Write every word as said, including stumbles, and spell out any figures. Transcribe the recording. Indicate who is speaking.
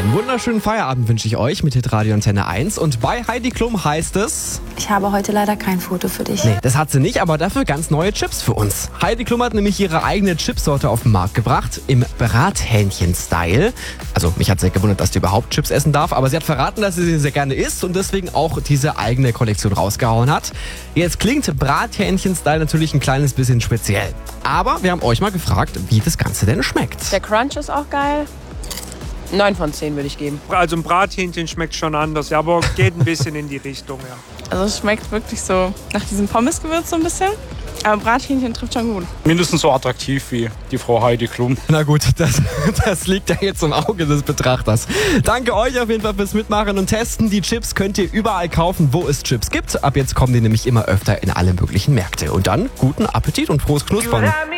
Speaker 1: Einen wunderschönen Feierabend wünsche ich euch mit Hitradio Antenne eins. Und bei Heidi Klum heißt es...
Speaker 2: Ich habe heute leider kein Foto für dich.
Speaker 1: Nee, das hat sie nicht, aber dafür ganz neue Chips für uns. Heidi Klum hat nämlich ihre eigene Chipsorte auf den Markt gebracht, im Brathähnchen-Style. Also mich hat sehr gewundert, dass die überhaupt Chips essen darf, aber sie hat verraten, dass sie sie sehr gerne isst und deswegen auch diese eigene Kollektion rausgehauen hat. Jetzt klingt Brathähnchen-Style natürlich ein kleines bisschen speziell. Aber wir haben euch mal gefragt, wie das Ganze denn schmeckt.
Speaker 3: Der Crunch ist auch geil. neun von zehn würde ich geben.
Speaker 4: Also ein Brathähnchen schmeckt schon anders, ja, aber geht ein bisschen in die Richtung, ja.
Speaker 5: Also es schmeckt wirklich so nach diesem Pommesgewürz so ein bisschen. Aber Brathähnchen trifft schon gut.
Speaker 6: Mindestens so attraktiv wie die Frau Heidi Klum.
Speaker 1: Na gut, das, das liegt ja jetzt im Auge des Betrachters. Danke euch auf jeden Fall fürs Mitmachen und Testen. Die Chips könnt ihr überall kaufen, wo es Chips gibt. Ab jetzt kommen die nämlich immer öfter in alle möglichen Märkte. Und dann guten Appetit und frohes Knuspern.